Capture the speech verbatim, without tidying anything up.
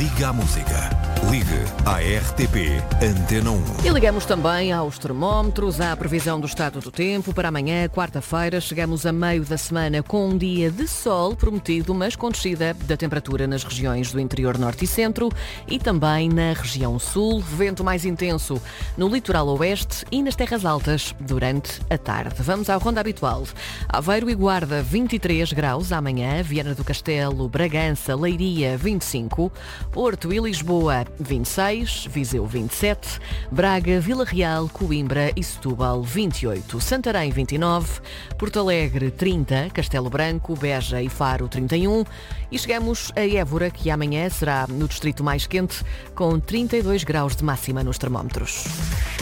Liga à música. Ligue à R T P Antena um. E ligamos também aos termómetros, à previsão do estado do tempo. Para amanhã, quarta-feira, chegamos a meio da semana com um dia de sol prometido, mas com descida da temperatura nas regiões do interior norte e centro e também na região sul. Vento mais intenso no litoral oeste e nas terras altas durante a tarde. Vamos à ronda habitual. Aveiro e Guarda, vinte e três graus amanhã. Viana do Castelo, Bragança, Leiria, vinte e cinco. Porto e Lisboa, vinte e seis, Viseu vinte e sete, Braga, Vila Real, Coimbra e Setúbal vinte e oito, Santarém vinte e nove, Porto Alegre trinta, Castelo Branco, Beja e Faro trinta e um e chegamos a Évora, que amanhã será no distrito mais quente, com trinta e dois graus de máxima nos termómetros.